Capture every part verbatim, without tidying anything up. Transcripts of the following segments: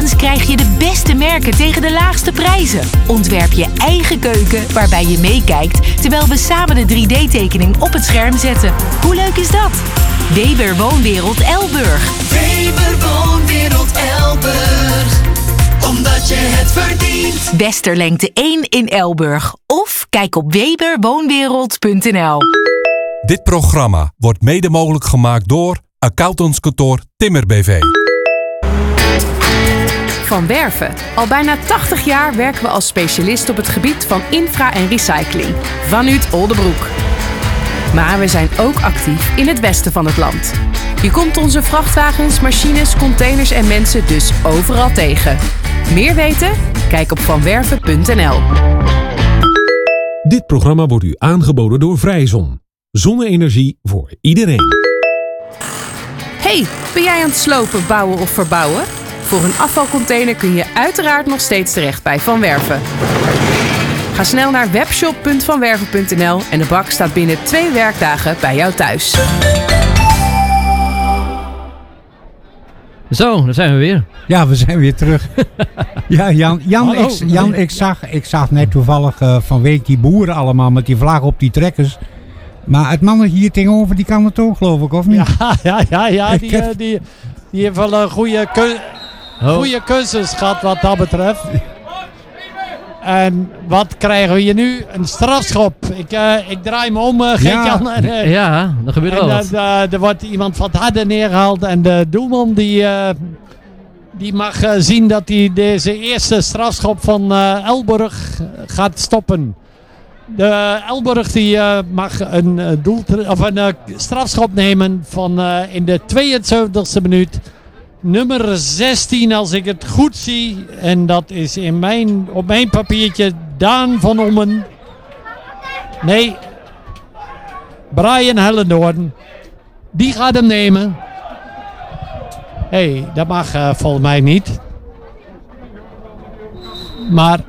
Vervolgens krijg je de beste merken tegen de laagste prijzen. Ontwerp je eigen keuken waarbij je meekijkt terwijl we samen de drie D-tekening op het scherm zetten. Hoe leuk is dat? Weber Woonwereld Elburg. Weber Woonwereld Elburg. Omdat je het verdient. Westerlengte één in Elburg. Of kijk op weber woonwereld punt n l. Dit programma wordt mede mogelijk gemaakt door accountantskantoor Timmer B V. Van Werven. Al bijna tachtig jaar werken we als specialist op het gebied van infra en recycling. Vanuit Oldebroek. Maar we zijn ook actief in het westen van het land. Je komt onze vrachtwagens, machines, containers en mensen dus overal tegen. Meer weten? Kijk op van werven punt n l. Dit programma wordt u aangeboden door Vrijzon. Zonne-energie voor iedereen. Hey, ben jij aan het slopen, bouwen of verbouwen? Voor een afvalcontainer kun je uiteraard nog steeds terecht bij Van Werven. Ga snel naar webshop punt van werven punt n l en de bak staat binnen twee werkdagen bij jou thuis. Zo, daar zijn we weer. Ja, we zijn weer terug. Ja, Jan, Jan, Hallo. ik, Jan ik, zag, ik zag net toevallig uh, van week die boeren allemaal met die vlag op die trekkers. Maar het mannetje hier tegenover, die kan het ook, geloof ik, of niet? Ja, ja, ja, ja die, heb... uh, die, die heeft wel een goede, keu- Oh. goede cursus gehad wat dat betreft. En wat krijgen we hier nu? Een strafschop. Ik, uh, ik draai me om, uh, Geert-Jan. Ja. En, uh, Ja, dat gebeurt wel en, wat. uh, uh, er wordt iemand van het harde neergehaald. En de doelman die, uh, die mag uh, zien dat hij deze eerste strafschop van uh, Elburg gaat stoppen. De Elburg die, uh, mag een, uh, doeltre- of een uh, strafschop nemen van uh, in de tweeënzeventigste minuut. Nummer zestien als ik het goed zie. En dat is in mijn, op mijn papiertje Daan van Ommen. Nee. Brian Hellendoorn. Die gaat hem nemen. Hé, hey, dat mag uh, volgens mij niet. Maar...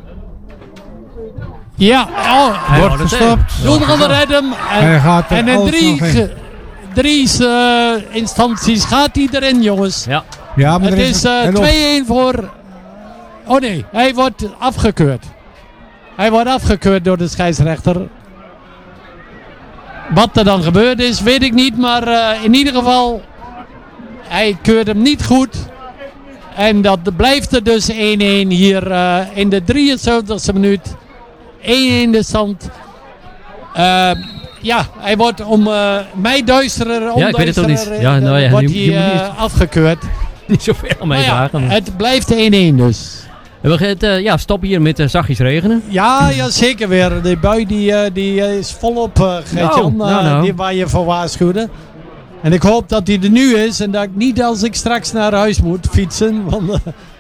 Ja, oh, Wordt gestopt. Doelman redt hem. Hij En, gaat er en in alles drie, nog in. ge- drie uh, instanties gaat hij erin, jongens. Ja. Ja, maar Het er is uh, er nog- twee-een voor... Oh nee, hij wordt afgekeurd. Hij wordt afgekeurd door de scheidsrechter. Wat er dan gebeurd is, weet ik niet. Maar uh, in ieder geval, hij keurt hem niet goed. En dat blijft er dus één-één hier uh, in de drieënzeventigste minuut. één-één de stand. Uh, ja, hij wordt om uh, mij duisterer, Ja, ik weet het ook niet. onduisterer, Ja, nou ja, wordt je- je hij moet uh, niet- afgekeurd. Niet zoveel mee Nou ja, vragen. het blijft één-één dus. En we gaan het, uh, ja, stoppen hier met uh, zachtjes regenen. Ja, ja, zeker weer. De bui die, uh, die uh, is volop, uh, Gert-Jan, Nou, uh, nou, nou. die waar je voor waarschuwde. En ik hoop dat hij er nu is en dat ik niet als ik straks naar huis moet fietsen. Want uh,